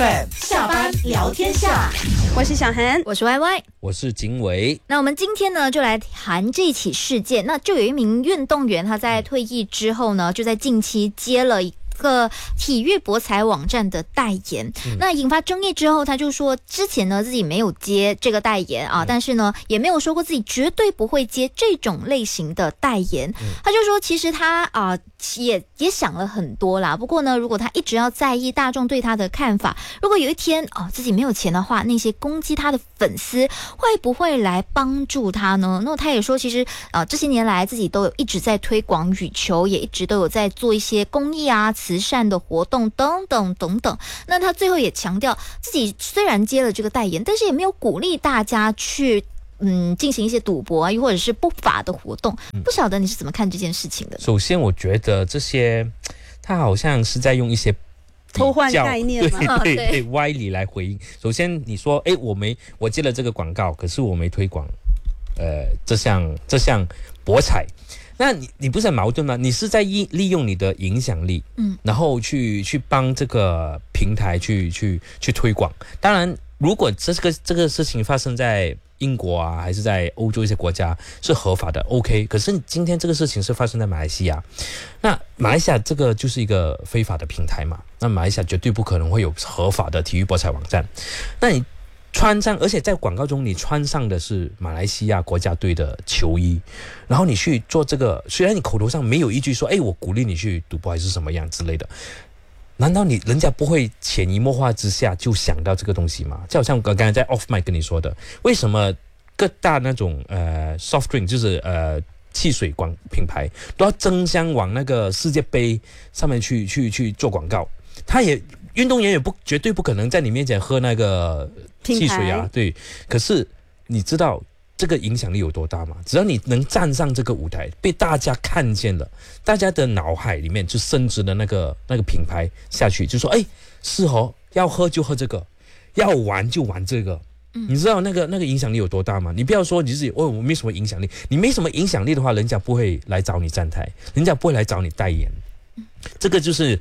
FM 下班聊天下， 我是小涵， 我是 YY， 我是景伟。 那我们今天呢，就来谈这起事件。那就有一名运动员，他在退役之后呢，就在近期接了一个体育博彩网站的代言，那引发争议之后，他就说之前呢自己没有接这个代言啊，但是呢也没有说过自己绝对不会接这种类型的代言。他就说其实他也想了很多啦，不过呢如果他一直要在意大众对他的看法，如果有一天自己没有钱的话，那些攻击他的粉丝会不会来帮助他呢？那他也说其实这些年来自己都有一直在推广羽球，也一直都有在做一些公益啊慈善的活动等等等等。那他最后也强调自己虽然接了这个代言，但是也没有鼓励大家去进行一些赌博啊，又或者是不法的活动。不晓得你是怎么看这件事情的？ 首先我觉得这些他好像是在用一些偷换概念嘛， 对歪理来回应。首先你说我接了这个广告，可是我没推广这项博彩，那你不是很矛盾吗？你是在利用你的影响力，然后去帮这个平台去推广。当然，如果这个事情发生在英国啊，还是在欧洲一些国家是合法的 ，OK。可是今天这个事情是发生在马来西亚，那马来西亚这个就是一个非法的平台嘛，那马来西亚绝对不可能会有合法的体育博彩网站。那你穿上，而且在广告中你穿上的是马来西亚国家队的球衣，然后你去做这个，虽然你口头上没有一句说我鼓励你去赌博还是什么样之类的，难道人家不会潜移默化之下就想到这个东西吗？就好像我刚才在 off mic 跟你说的，为什么各大那种soft drink 就是汽水品牌都要争相往那个世界杯上面去做广告？运动员也绝对不可能在你面前喝那个汽水啊，对。可是你知道这个影响力有多大吗？只要你能站上这个舞台，被大家看见了，大家的脑海里面就深植的那个品牌下去，就说是要喝就喝这个，要玩就玩这个。你知道那个影响力有多大吗？你不要说你自己我没什么影响力，你没什么影响力的话，人家不会来找你站台，人家不会来找你代言。这个就是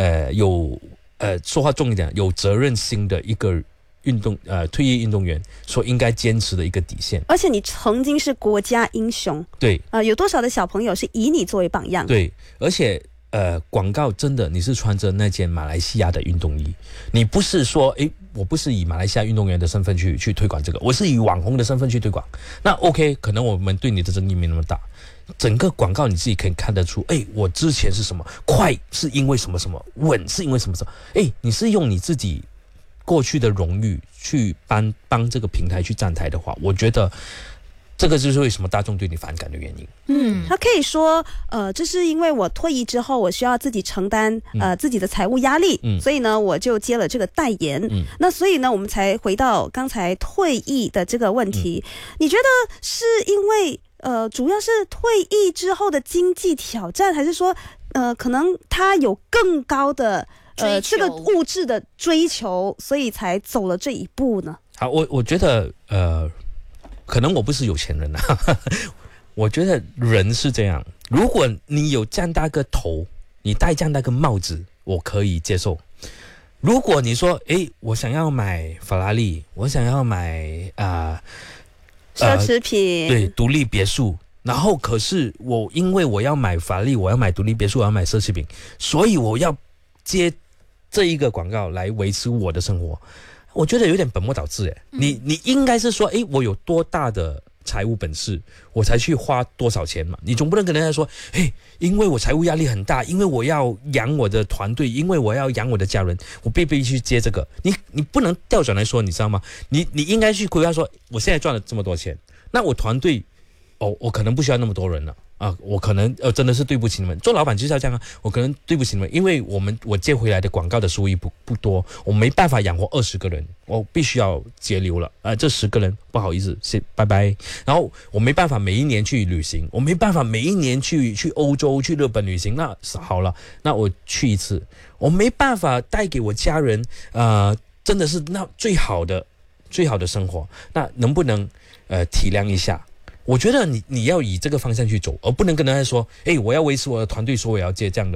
说话重一点，有责任心的一个退役运动员所应该坚持的一个底线。 而且你曾经是国家英雄， 对， 有多少的小朋友是以你作为榜样？ 对，而且广告真的你是穿着那件马来西亚的运动衣，你不是说我不是以马来西亚运动员的身份去推广这个，我是以网红的身份去推广。那 OK， 可能我们对你的争议没那么大。整个广告你自己可以看得出，我之前是什么，快是因为什么什么，稳是因为什么什么，你是用你自己过去的荣誉去帮这个平台去站台的话，我觉得这个就是为什么大众对你反感的原因。 他可以说这是因为我退役之后我需要自己承担自己的财务压力，所以呢我就接了这个代言。那所以呢我们才回到刚才退役的这个问题。你觉得是因为主要是退役之后的经济挑战，还是说可能他有更高的这个物质的追求，所以才走了这一步呢？ 好，我觉得可能我不是有钱人啊，我觉得人是这样，如果你有这样大个头，你戴这样大个帽子，我可以接受。如果你说我想要买法拉利，我想要买奢侈品， 对，独立别墅，然后可是因为我要买法拉利，我要买独立别墅，我要买奢侈品，所以我要接这一个广告来维持我的生活，我觉得有点本末倒置。你应该是说我有多大的财务本事我才去花多少钱嘛，你总不能跟人家说因为我财务压力很大，因为我要养我的团队，因为我要养我的家人，我必须去接这个。你不能调转来说，你知道吗？你应该去规划说，我现在赚了这么多钱，那我团队我可能不需要那么多人了啊，我可能真的是对不起你们，做老板就是要这样啊，我可能对不起你们，因为我接回来的广告的收益不多，我没办法养活20个人，我必须要节流了这10个人不好意思，拜拜。然后我没办法每一年去旅行，我没办法每一年去欧洲去日本旅行，那好了，那我去一次，我没办法带给我家人真的是那最好的生活，那能不能体谅一下？我觉得你要以这个方向去走，而不能跟人家说，我要维持我的团队，说我要接这样的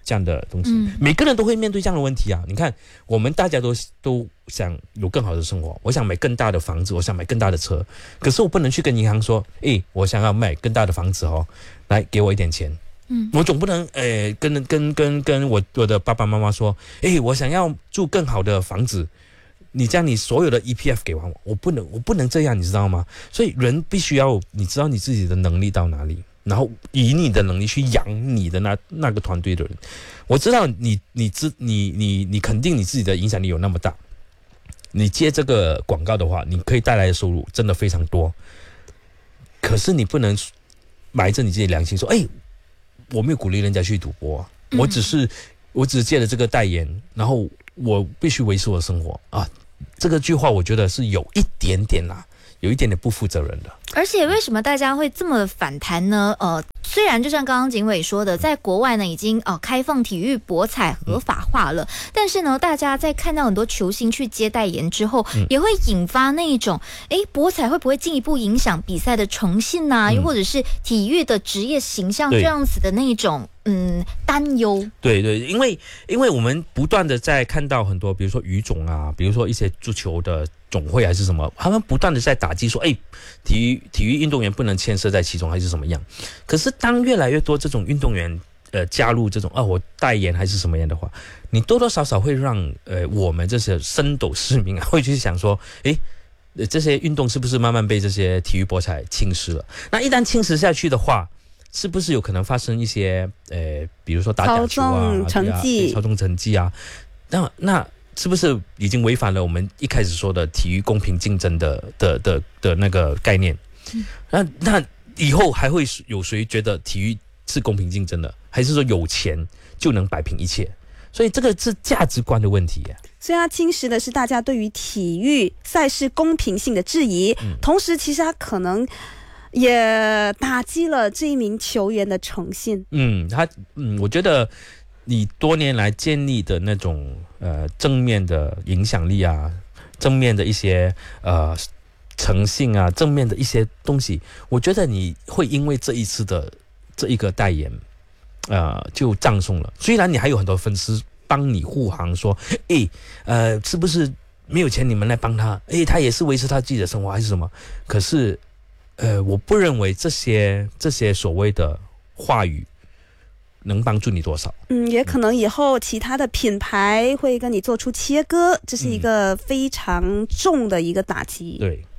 这样的东西。每个人都会面对这样的问题啊。你看，我们大家都想有更好的生活，我想买更大的房子，我想买更大的车，可是我不能去跟银行说，我想要买更大的房子哦，来给我一点钱。我总不能跟我的爸爸妈妈说，我想要住更好的房子，你将你所有的 EPF 给完我不能这样，你知道吗？所以人必须要你知道你自己的能力到哪里，然后以你的能力去养你的那个团队的人。我知道你肯定你自己的影响力有那么大，你接这个广告的话，你可以带来的收入真的非常多，可是你不能埋着你自己良心说，我没有鼓励人家去赌博，我只是借了这个代言，然后我必须维持我的生活啊。这个句话我觉得是有一点点不负责任的。 而且为什么大家会这么反弹呢？虽然就像刚刚警委说的，在国外呢已经开放体育博彩合法化了，但是呢，大家在看到很多球星去接代言之后，也会引发那一种，博彩会不会进一步影响比赛的诚信啊？又或者是体育的职业形象这样子的那一种担忧。对， 因为我们不断的在看到很多，比如说羽总啊，比如说一些足球的总会还是什么，他们不断的在打击说，体育运动员不能牵涉在其中还是什么样。可是当越来越多这种运动员加入这种我代言还是什么样的话，你多多少少会让我们这些升斗市民会去想说，这些运动是不是慢慢被这些体育博彩侵蚀了？那一旦侵蚀下去的话，是不是有可能发生一些比如说打假球啊、操纵成绩啊？那是不是已经违反了我们一开始说的体育公平竞争的那个概念？那以后还会有谁觉得体育是公平竞争的？还是说有钱就能摆平一切？所以这个是价值观的问题耶。 所以它侵蚀的是大家对于体育赛事公平性的质疑，同时其实它可能也打击了这一名球员的诚信。 我觉得你多年来建立的那种正面的影响力啊，正面的一些诚信啊，正面的一些东西，我觉得你会因为这一次的这一个代言就葬送了。虽然你还有很多粉丝帮你护航说，是不是没有钱你们来帮他，他也是维持他自己的生活还是什么，可是我不认为这些所谓的话语能帮助你多少。 也可能以后其他的品牌会跟你做出切割，这是一个非常重的一个打击。 对。